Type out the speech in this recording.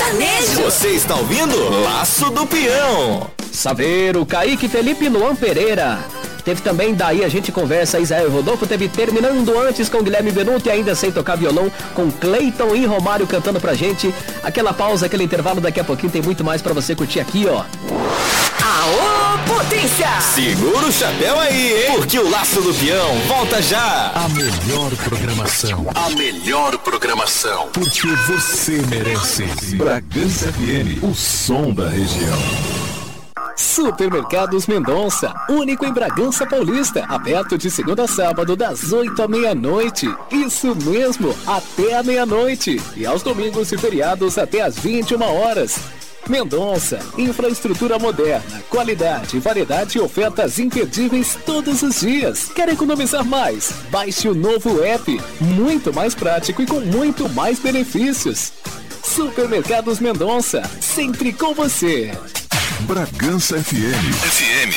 sertanejo. Você está ouvindo Laço do Peão. Saveiro, Kaique, Felipe e Luan Pereira. Teve também Daí a Gente Conversa, Israel Rodolfo. Teve Terminando Antes com Guilherme Benuto e Ainda Sem Tocar Violão com Cleiton e Romário cantando pra gente. Aquela pausa, aquele intervalo, daqui a pouquinho tem muito mais pra você curtir aqui, ó. Aô, potência! Segura o chapéu aí, hein? Porque o Laço do Peão volta já. A melhor programação. A melhor programação. Porque você merece. Bragança FM, o som da região. Supermercados Mendonça, único em Bragança Paulista, aberto de segunda a sábado das 8 à meia-noite. Isso mesmo, até a meia-noite. E aos domingos e feriados até às 21 horas. Mendonça, infraestrutura moderna, qualidade, variedade e ofertas imperdíveis todos os dias. Quer economizar mais? Baixe o novo app, muito mais prático e com muito mais benefícios. Supermercados Mendonça, sempre com você. Bragança FM. FM